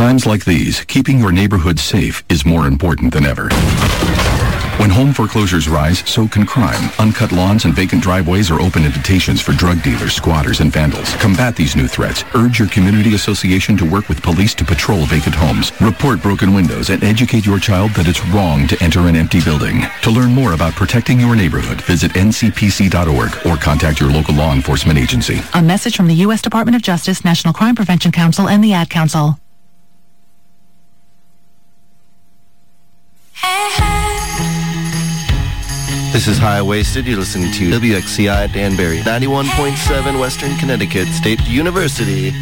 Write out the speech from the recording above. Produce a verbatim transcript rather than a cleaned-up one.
times like these, keeping your neighborhood safe is more important than ever. When home foreclosures rise, so can crime. Uncut lawns and vacant driveways are open invitations for drug dealers, squatters, and vandals. Combat these new threats. Urge your community association to work with police to patrol vacant homes. Report broken windows and educate your child that it's wrong to enter an empty building. To learn more about protecting your neighborhood, visit N C P C dot org or contact your local law enforcement agency. A message from the U S Department of Justice, National Crime Prevention Council, and the Ad Council. This is High Waisted. You're listening to W X C I Danbury, ninety-one point seven Western Connecticut State University.